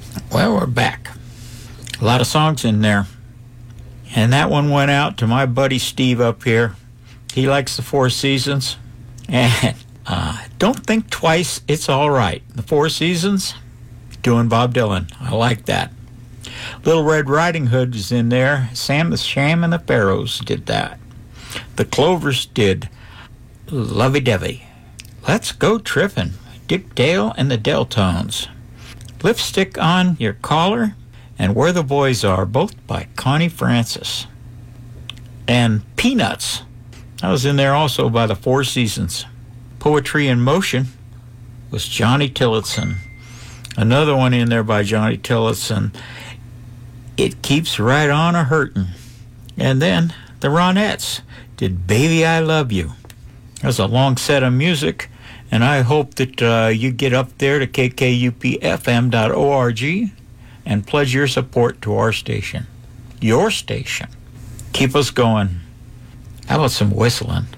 Well, we're back. A lot of songs in there. And that one went out to my buddy Steve up here. He likes the Four Seasons. And Don't Think Twice, It's All Right. The Four Seasons, doing Bob Dylan. I like that. Little Red Riding Hood is in there. Sam the Sham and the Pharaohs did that. The Clovers did Lovey Dovey. Let's Go Trippin', Dick Dale and the Deltones. Lipstick on Your Collar and Where the Boys Are, both by Connie Francis. And Peanuts, that was in there also by the Four Seasons. Poetry in Motion was Johnny Tillotson. Another one in there by Johnny Tillotson, It Keeps Right On A-Hurtin'. And then the Ronettes did Baby I Love You. That was a long set of music, and I hope that you get up there to kkupfm.org and pledge your support to our station. Your station. Keep us going. How about some whistling?